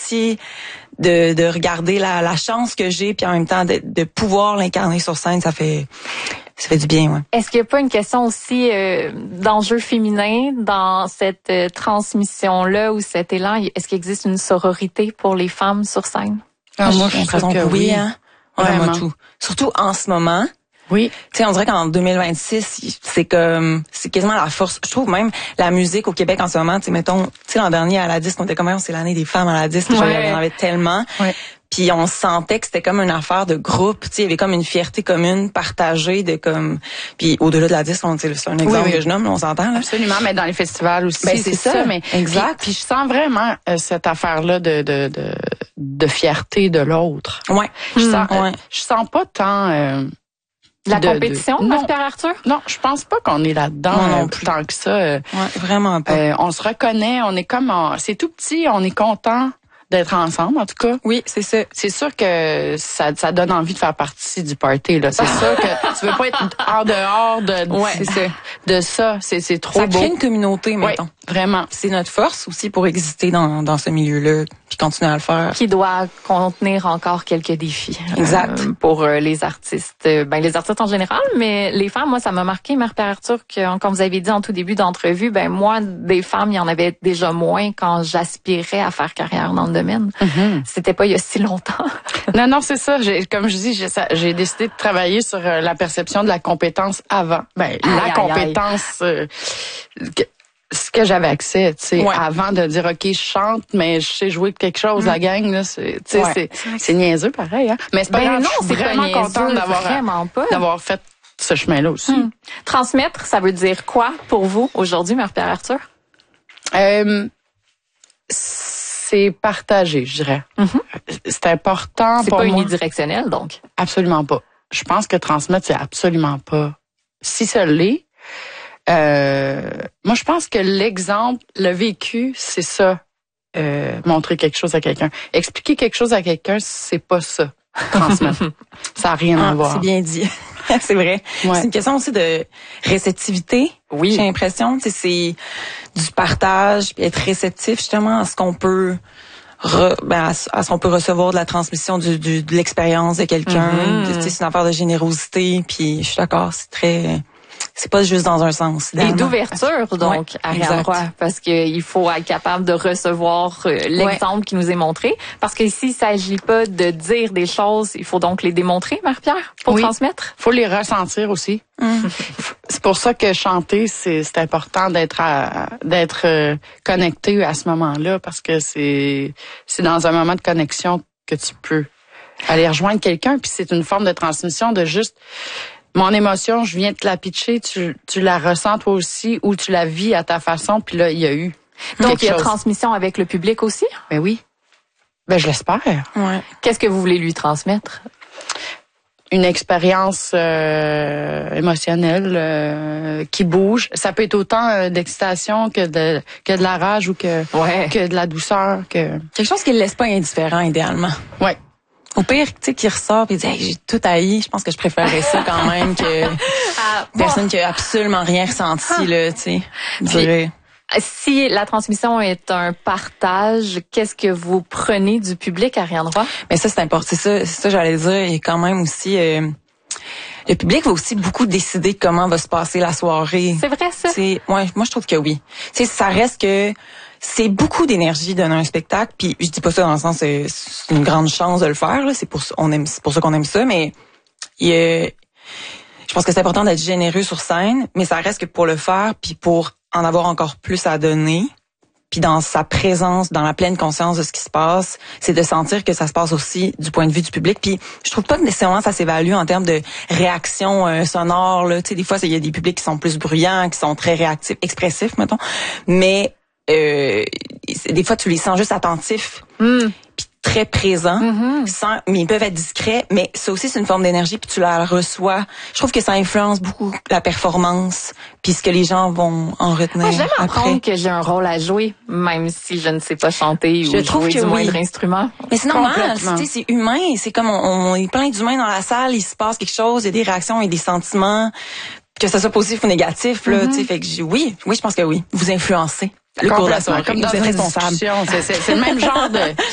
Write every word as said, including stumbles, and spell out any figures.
aussi de, de regarder la, la chance que j'ai, puis en même temps de, de pouvoir l'incarner sur scène, ça fait ça fait du bien, ouais. Est-ce qu'il n'y a pas une question aussi euh, d'enjeu féminin dans cette euh, transmission-là ou cet élan? Est-ce qu'il existe une sororité pour les femmes sur scène? Ah, moi, j'ai l'impression que oui, hein. Vraiment. Vraiment tout. Surtout en ce moment. Oui. Tu sais, on dirait qu'en deux mille vingt-six, c'est comme, c'est quasiment la force. Je trouve même la musique au Québec en ce moment, tu sais, mettons, tu sais, l'an dernier à la disque, on était comme, c'est l'année des femmes à la disque, Ouais. il y en avait tellement. Ouais. Puis on sentait que c'était comme une affaire de groupe, tu sais, il y avait comme une fierté commune partagée de comme, puis au-delà de la disque, on, c'est un exemple Oui, oui. que je nomme, là, on s'entend là. Absolument, mais dans les festivals aussi, Ben, c'est ça, mais exact. Puis, puis je sens vraiment euh, cette affaire-là de de de, de fierté de l'autre. Ouais. Je sens, Mmh, ouais. euh, je sens pas tant euh, La de- compétition, de- non. Marie-Pierre Arthur? Non, je pense pas qu'on est là-dedans Moi non euh, plus. tant que ça. Euh, Ouais, vraiment pas. euh, on se reconnaît, on est comme, en- c'est tout petit, on est content d'être ensemble en tout cas. Oui, c'est ça. C'est sûr que ça, ça donne envie de faire partie du party là. C'est sûr que tu veux pas être en dehors de Ouais, c'est ça. de ça. C'est c'est trop Ça beau. crée une communauté, Ouais, mettons. vraiment. C'est notre force aussi pour exister dans, dans ce milieu-là, puis continuer à le faire. Qui doit contenir encore quelques défis. Exact. euh, pour euh, les artistes. Euh, Ben les artistes en général, mais les femmes, moi, ça m'a marqué, Marie-Pierre Arthur, que comme vous avez dit en tout début d'entrevue, ben moi, des femmes, il y en avait déjà moins quand j'aspirais à faire carrière dans le domaine. Mm-hmm. C'était pas il y a si longtemps. Non, non, c'est ça. J'ai, comme je dis, j'ai, ça- j'ai décidé de travailler sur euh, la perception de la compétence avant. Ben, Aïe, la aïe, compétence, euh, que- ce que j'avais accès, tu sais, Ouais. avant de dire, OK, je chante, mais je sais jouer de quelque chose, la gang, là, c'est, tu sais, Ouais. c'est, c'est niaiseux pareil, hein. Mais c'est pas Ben grave, non, je suis c'est pas vraiment niaiseux, contente d'avoir, vraiment pas. d'avoir fait ce chemin-là aussi. Hmm. Transmettre, ça veut dire quoi pour vous aujourd'hui, Marie-Pierre Arthur? Euh, c'est partagé, je dirais. C'est important C'est pour pas moi. unidirectionnel, donc. Absolument pas. Je pense que transmettre, c'est absolument pas. Si ça l'est, euh, moi, je pense que l'exemple, le vécu, c'est ça. Euh, montrer quelque chose à quelqu'un. Expliquer quelque chose à quelqu'un, c'est pas ça. Transmettre. Ça n'a rien à Ah, voir. c'est bien dit. C'est vrai. Ouais. C'est une question aussi de réceptivité. Oui. J'ai l'impression, tu sais, c'est du partage, puis être réceptif justement à ce qu'on peut re, ben, à, ce à ce qu'on peut recevoir de la transmission du, du, de l'expérience de quelqu'un. Mm-hmm. Tu sais, c'est une affaire de générosité, puis je suis d'accord, c'est très, c'est pas juste dans un sens. Et idéalement. d'ouverture, donc, Ouais, Ariane exact. Roy, parce qu'il faut être capable de recevoir euh, l'exemple qui nous est montré. Parce qu'ici, il ne s'agit pas de dire des choses, il faut donc les démontrer, Marie-Pierre, pour Oui. transmettre. Faut les ressentir aussi. C'est pour ça que chanter, c'est, c'est important d'être à, d'être euh, connecté à ce moment-là, parce que c'est, c'est dans un moment de connexion que tu peux aller rejoindre quelqu'un, puis c'est une forme de transmission de juste mon émotion, je viens de te la pitcher, tu, tu la ressens toi aussi, ou tu la vis à ta façon, puis là, il y a eu Donc, quelque il y a chose. transmission avec le public aussi. Ben oui. Ben, je l'espère. Ouais. Qu'est-ce que vous voulez lui transmettre? Une expérience euh, émotionnelle euh, qui bouge. Ça peut être autant euh, d'excitation que de que de la rage ou que Ouais. que de la douceur que Quelque chose qui le laisse pas indifférent, idéalement. ouais. Au pire, tu sais, qui ressort et dit hey, j'ai tout haï, je pense que je préférerais ça quand même que personne qui a absolument rien ressenti, là, tu sais. dirait. Si la transmission est un partage, qu'est-ce que vous prenez du public, Ariane Roy? Mais ça, c'est important. C'est ça, c'est ça, j'allais dire. Et quand même aussi, euh, le public va aussi beaucoup décider comment va se passer la soirée. C'est vrai, ça? C'est, ouais, moi, je trouve que oui. Tu sais, ça reste que c'est beaucoup d'énergie donner un spectacle. Puis je dis pas ça dans le sens, c'est, c'est une grande chance de le faire. Là. C'est pour ça, on aime, c'est pour ça qu'on aime ça. Mais il y a, je pense que c'est important d'être généreux sur scène, mais ça reste que pour le faire, puis pour en avoir encore plus à donner, puis dans sa présence, dans la pleine conscience de ce qui se passe, c'est de sentir que ça se passe aussi du point de vue du public. Puis je trouve pas que nécessairement ça s'évalue en termes de réaction euh, sonore. Là. Tu sais, des fois, il y a des publics qui sont plus bruyants, qui sont très réactifs, expressifs, mettons. Mais euh, des fois, tu les sens juste attentifs. Mm. Puis très présents, Mm-hmm. sans, mais ils peuvent être discrets, mais ça aussi c'est une forme d'énergie puis tu la reçois. Je trouve que ça influence beaucoup la performance puis ce que les gens vont en retenir Ah, j'aime après. apprendre que j'ai un rôle à jouer, même si je ne sais pas chanter Je ou trouve jouer que du oui. moindre instrument. Mais c'est normal, Complètement. tu sais, c'est humain, c'est comme on, on est plein d'humains dans la salle, il se passe quelque chose, il y a des réactions et des sentiments, que ça soit positif ou négatif là, Mm-hmm. tu sais, fait que j'ai- oui, oui, je pense que oui, vous influencez le cours de la Complètement. soirée, Comme dans vous êtes une responsable. discussion. C'est, c'est, c'est le même genre de